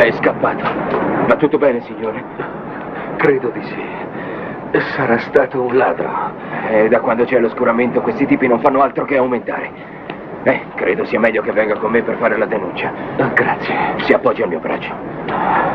È scappato. Va tutto bene, signore? Credo di sì. Sarà stato un ladro. Da quando c'è l'oscuramento questi tipi non fanno altro che aumentare. Credo sia meglio che venga con me per fare la denuncia. Grazie. Si appoggia al mio braccio.